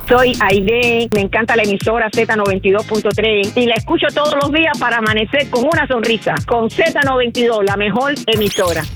Soy Aide, me encanta la emisora Z92.3 y la escucho todos los días para amanecer con una sonrisa. Con Z92, la mejor emisora.